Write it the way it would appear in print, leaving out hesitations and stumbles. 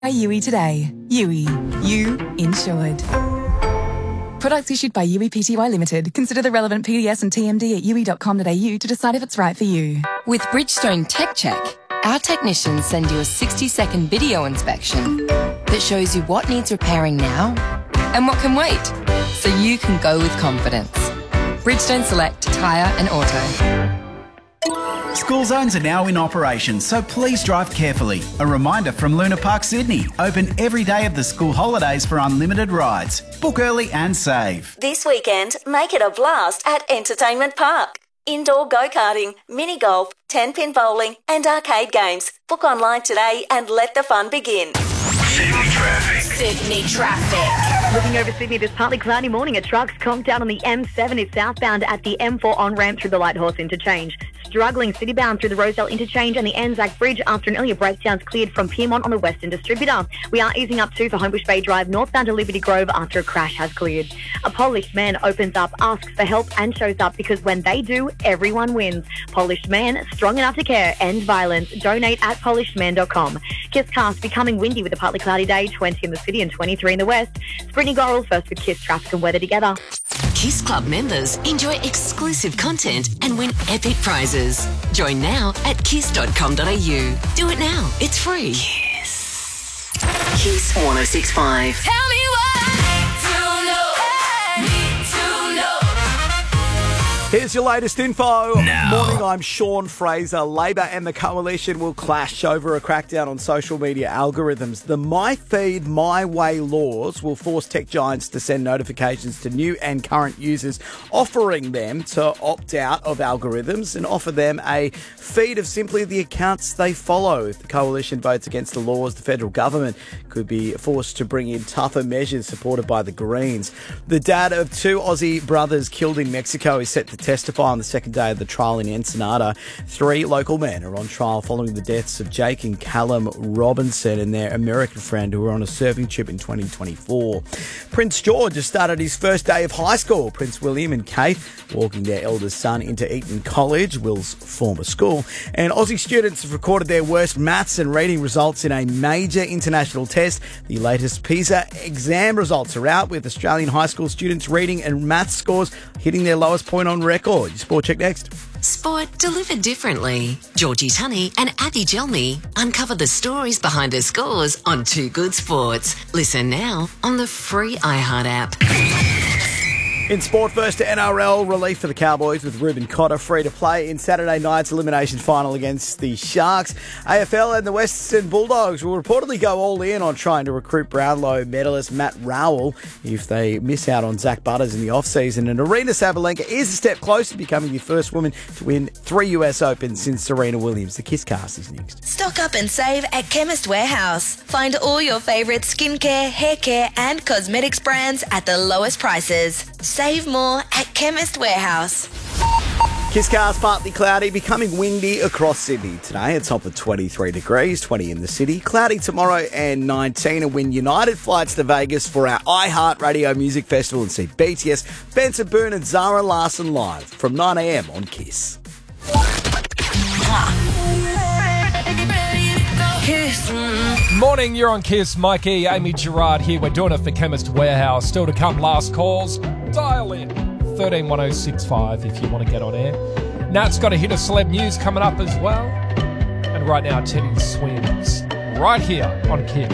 Yui today. Yui. You insured. Products issued by Yui Pty Limited. Consider the relevant PDS and TMD at yui.com.au to decide if it's right for you. With Bridgestone Tech Check, our technicians send you a 60-second video inspection that shows you what needs repairing now and what can wait, so you can go with confidence. Bridgestone Select Tyre and Auto. School zones are now in operation, so please drive carefully. A reminder from Luna Park Sydney, open every day of the school holidays for unlimited rides. Book early and save. This weekend, make it a blast at Entertainment Park. Indoor go-karting, mini golf, 10-pin bowling and arcade games. Book online today and let the fun begin. Sydney traffic. Sydney traffic. Looking over Sydney this partly cloudy morning, a truck's conked down on the M7 is southbound at the M4 on-ramp through the Lighthorse interchange. Struggling citybound through the Rosedale interchange and the Anzac Bridge after an earlier breakdown's cleared from Pyrmont on the Western Distributor. We are easing up too for Homebush Bay Drive northbound to Liberty Grove after a crash has cleared. A Polish man opens up, asks for help and shows up because when they do, everyone wins. Polish man, strong enough to care, end violence. Donate at polishman.com. Kisscast becoming windy with a partly cloudy day, 20 in the city and 23 in the west. Brittany Gorrell first with Kiss traffic and weather together. Kiss Club members enjoy exclusive content and win epic prizes. Join now at kiss.com.au. Do it now. It's free. Kiss. Kiss 106.5. Tell me need to know. Here's your latest info. Now. Morning, I'm Sean Fraser. Labor and the Coalition will clash over a crackdown on social media algorithms. The My Feed, My Way laws will force tech giants to send notifications to new and current users, offering them to opt out of algorithms and offer them a feed of simply the accounts they follow. If the Coalition votes against the laws, the federal government could be forced to bring in tougher measures supported by the Greens. The dad of two Aussie brothers killed in Mexico is set to testify on the second day of the trial in Ensenada. 3 local men are on trial following the deaths of Jake and Callum Robinson and their American friend who were on a surfing trip in 2024. Prince George has started his first day of high school. Prince William and Kate walking their eldest son into Eton College, Will's former school. And Aussie students have recorded their worst maths and reading results in a major international test. The latest PISA exam results are out, with Australian high school students' reading and maths scores hitting their lowest point on record. Sport check next. Sport delivered differently. Georgie Tunney and Abby Gelmy uncover the stories behind the scores on Too Good Sports. Listen now on the free iHeart app. In sport, first to NRL, relief for the Cowboys with Ruben Cotter free to play in Saturday night's elimination final against the Sharks. AFL and the Western Bulldogs will reportedly go all in on trying to recruit Brownlow medalist Matt Rowell if they miss out on Zach Butters in the off-season. And Arena Sabalenka is a step closer to becoming the first woman to win 3 US Opens since Serena Williams. The Kiss Cast is next. Stock up and save at Chemist Warehouse. Find all your favourite skincare, hair care and cosmetics brands at the lowest prices. Save more at Chemist Warehouse. Kisscast partly cloudy, becoming windy across Sydney today. It's top of 23 degrees, 20 in the city. Cloudy tomorrow and 19. And win United flights to Vegas for our iHeart Radio Music Festival and see BTS, Benson Boone and Zara Larsson live from 9 a.m. on Kiss. Morning, you're on Kiss. Mikey, Amy Gerard here. We're doing it for Chemist Warehouse. Still to come, last calls. Dial in 131065 if you want to get on air. Nat's got a hit of celeb news coming up as well. And right now, Teddy Swims right here on Kiss.